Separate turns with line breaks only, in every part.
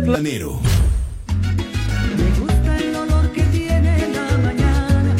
Planero.
Me gusta el olor que tiene la mañana.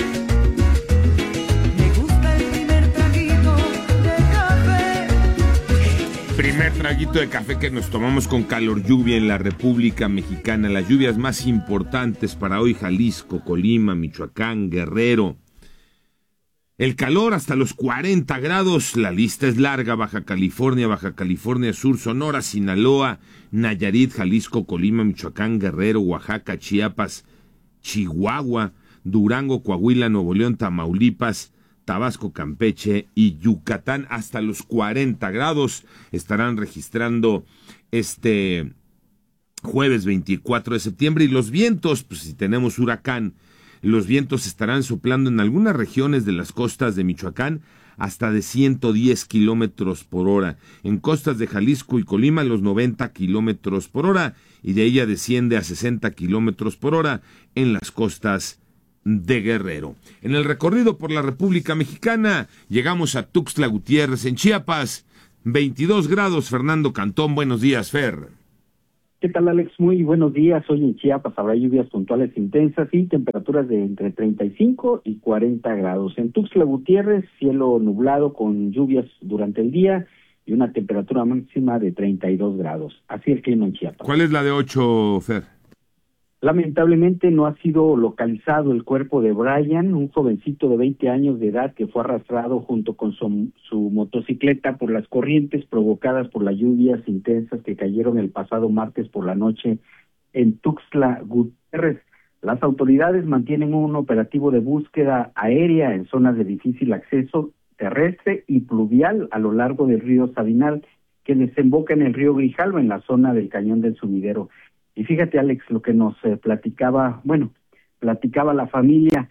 Me gusta el primer traguito de café.
Primer traguito de café que nos tomamos con calor lluvia en la República Mexicana. Las lluvias más importantes para hoy: Jalisco, Colima, Michoacán, Guerrero. El calor hasta los 40 grados, la lista es larga: Baja California Sur, Sonora, Sinaloa, Nayarit, Jalisco, Colima, Michoacán, Guerrero, Oaxaca, Chiapas, Chihuahua, Durango, Coahuila, Nuevo León, Tamaulipas, Tabasco, Campeche y Yucatán. Hasta los 40 grados estarán registrando este jueves 24 de septiembre. Y los vientos, pues si tenemos huracán, los vientos estarán soplando en algunas regiones de las costas de Michoacán hasta de 110 kilómetros por hora. En costas de Jalisco y Colima, los 90 kilómetros por hora. Y de ella desciende a 60 kilómetros por hora en las costas de Guerrero. En el recorrido por la República Mexicana, llegamos a Tuxtla Gutiérrez, en Chiapas. 22 grados, Fernando Cantón. Buenos días, Fer.
¿Qué tal, Alex? Muy buenos días. Hoy en Chiapas habrá lluvias puntuales intensas y temperaturas de entre 35 y 40 grados. En Tuxtla Gutiérrez, cielo nublado con lluvias durante el día y una temperatura máxima de 32 grados. Así el clima en Chiapas.
¿Cuál es la de 8, Fer?
Lamentablemente no ha sido localizado el cuerpo de Brian, un jovencito de 20 años de edad que fue arrastrado junto con su motocicleta por las corrientes provocadas por las lluvias intensas que cayeron el pasado martes por la noche en Tuxtla Gutiérrez. Las autoridades mantienen un operativo de búsqueda aérea en zonas de difícil acceso terrestre y pluvial a lo largo del río Sabinal, que desemboca en el río Grijalva en la zona del Cañón del Sumidero. Y fíjate, Alex, lo que nos platicaba la familia.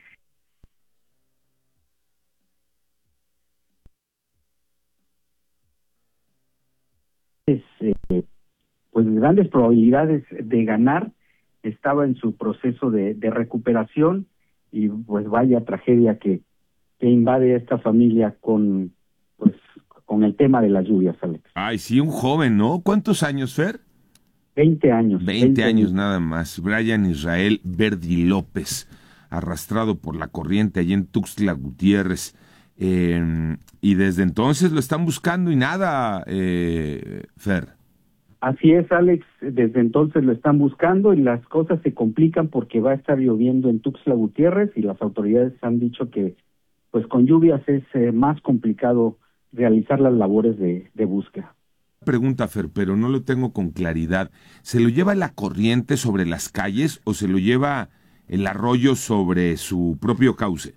Pues grandes probabilidades de ganar, estaba en su proceso de recuperación y pues vaya tragedia que invade a esta familia con el tema de las lluvias, Alex.
Ay, sí, un joven, ¿no? ¿Cuántos años, Fer?
20 años.
20 años nada más. Brian Israel Verdi López, arrastrado por la corriente allí en Tuxtla Gutiérrez. Y desde entonces lo están buscando y nada, Fer.
Así es, Alex. Desde entonces lo están buscando y las cosas se complican porque va a estar lloviendo en Tuxtla Gutiérrez y las autoridades han dicho que pues con lluvias es más complicado realizar las labores de búsqueda.
Pregunta, Fer, pero no lo tengo con claridad. ¿Se lo lleva la corriente sobre las calles o se lo lleva el arroyo sobre su propio cauce?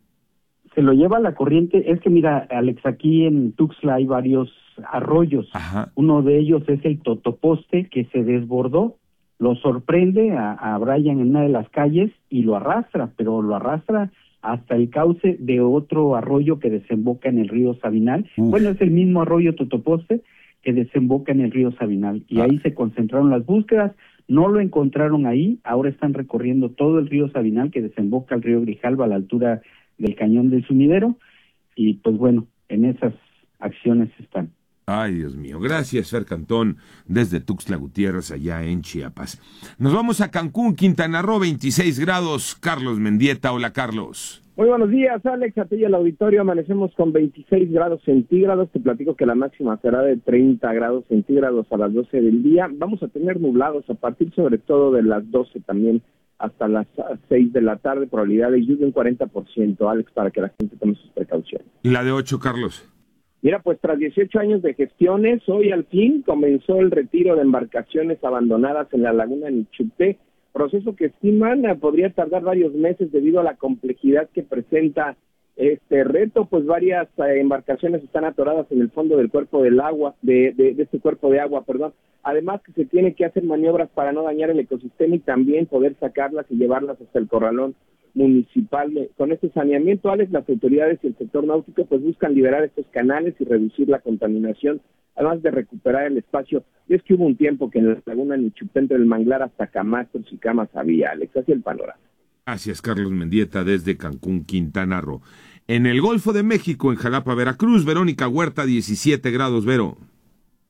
Se lo lleva la corriente. Es que mira, Alex, aquí en Tuxtla hay varios arroyos.
Ajá.
Uno de ellos es el Totoposte, que se desbordó, lo sorprende a Brian en una de las calles y lo arrastra, pero lo arrastra hasta el cauce de otro arroyo que desemboca en el río Sabinal. Bueno, es el mismo arroyo Totoposte que desemboca en el río Sabinal, y ahí se concentraron las búsquedas, no lo encontraron ahí, ahora están recorriendo todo el río Sabinal que desemboca al río Grijalva a la altura del Cañón del Sumidero, y pues bueno, en esas acciones están.
Ay, Dios mío. Gracias, Fer Cantón, desde Tuxtla Gutiérrez, allá en Chiapas. Nos vamos a Cancún, Quintana Roo, 26 grados. Carlos Mendieta. Hola, Carlos.
Muy buenos días, Alex, a ti y al auditorio. Amanecemos con 26 grados centígrados. Te platico que la máxima será de 30 grados centígrados a las 12 del día. Vamos a tener nublados a partir sobre todo de las 12 también hasta las 6 de la tarde. Probabilidad de lluvia un 40%, Alex, para que la gente tome sus precauciones.
¿Y la de 8, Carlos?
Mira, pues tras 18 años de gestiones, hoy al fin comenzó el retiro de embarcaciones abandonadas en la laguna Nichupté, proceso que estiman podría tardar varios meses debido a la complejidad que presenta este reto, pues varias embarcaciones están atoradas en el fondo del cuerpo del agua, de este cuerpo de agua, perdón. Además que se tiene que hacer maniobras para no dañar el ecosistema y también poder sacarlas y llevarlas hasta el corralón municipal. Con este saneamiento, Alex, las autoridades y el sector náutico pues buscan liberar estos canales y reducir la contaminación, además de recuperar el espacio. Y es que hubo un tiempo que en la laguna Nichupté, entre el manglar hasta Camastros y Camas había, Alex, así el panorama.
Gracias, Carlos Mendieta, desde Cancún, Quintana Roo. En el Golfo de México, en Jalapa, Veracruz, Verónica Huerta, 17 grados, Vero.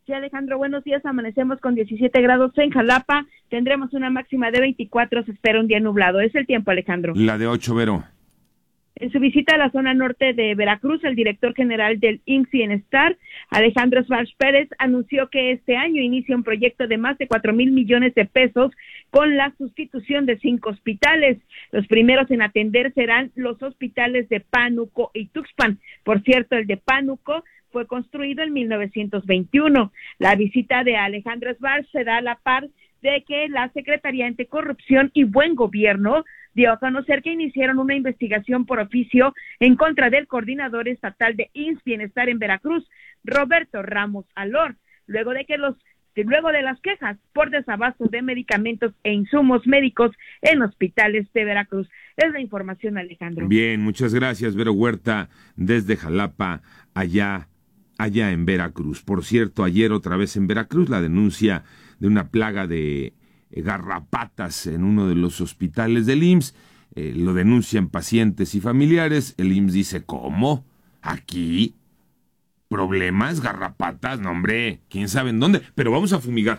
Sí, Alejandro, buenos días. Amanecemos con 17 grados en Jalapa. Tendremos una máxima de 24. Se espera un día nublado. Es el tiempo, Alejandro.
La de 8, Vero.
En su visita a la zona norte de Veracruz, el director general del IMSS Bienestar, Alejandro Schwartz Pérez, anunció que este año inicia un proyecto de más de 4,000 millones de pesos con la sustitución de 5 hospitales. Los primeros en atender serán los hospitales de Pánuco y Tuxpan. Por cierto, el de Pánuco fue construido en 1921. La visita de Alejandro Schwartz se da a la par de que la Secretaría Anticorrupción y Buen Gobierno dio a conocer que iniciaron una investigación por oficio en contra del coordinador estatal de IMSS Bienestar en Veracruz, Roberto Ramos Alor, luego de las quejas por desabasto de medicamentos e insumos médicos en hospitales de Veracruz. Es la información, Alejandro.
Bien, muchas gracias, Vero Huerta, desde Jalapa, allá en Veracruz. Por cierto, ayer otra vez en Veracruz, la denuncia de una plaga de garrapatas en uno de los hospitales del IMSS. Lo denuncian pacientes y familiares. El IMSS dice, ¿cómo? ¿Aquí? ¿Problemas? ¿Garrapatas? No, hombre, quién sabe en dónde, pero vamos a fumigar.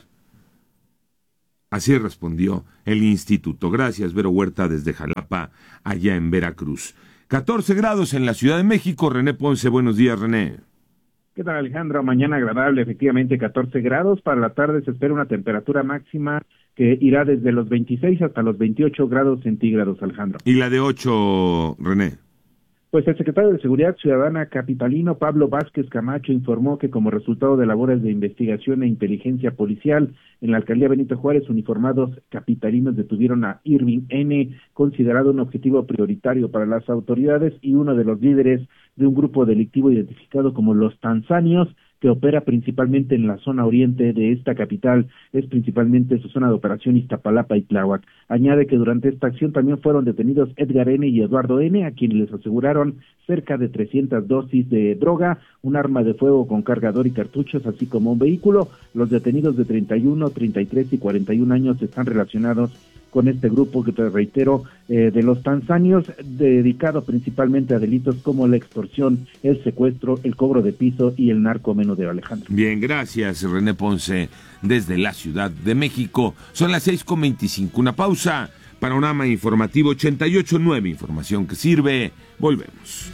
Así respondió el instituto. Gracias, Vero Huerta, desde Jalapa, allá en Veracruz. 14 grados en la Ciudad de México. René Ponce, buenos días, René.
¿Qué tal, Alejandro? Mañana agradable, efectivamente 14 grados. Para la tarde se espera una temperatura máxima que irá desde los 26 hasta los 28 grados centígrados, Alejandro.
¿Y la de 8, René?
Pues el secretario de Seguridad Ciudadana capitalino, Pablo Vázquez Camacho, informó que como resultado de labores de investigación e inteligencia policial en la alcaldía Benito Juárez, uniformados capitalinos detuvieron a Irving N., considerado un objetivo prioritario para las autoridades y uno de los líderes de un grupo delictivo identificado como los Tanzanios, que opera principalmente en la zona oriente de esta capital, es principalmente su zona de operación Iztapalapa y Tláhuac. Añade que durante esta acción también fueron detenidos Edgar N. y Eduardo N., a quienes les aseguraron cerca de 300 dosis de droga, un arma de fuego con cargador y cartuchos, así como un vehículo. Los detenidos de 31, 33 y 41 años están relacionados con este grupo que, te reitero, de los tanzanios, dedicado principalmente a delitos como la extorsión, el secuestro, el cobro de piso y el narcomenudeo, Alejandro.
Bien, gracias, René Ponce, desde la Ciudad de México. Son las 6:25, una pausa. Panorama informativo 88.9, información que sirve. Volvemos.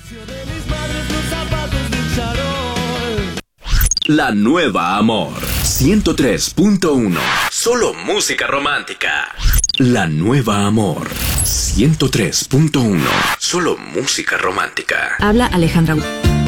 La nueva Amor 103.1. Solo música romántica. La nueva Amor 103.1. Solo música romántica.
Habla Alejandra.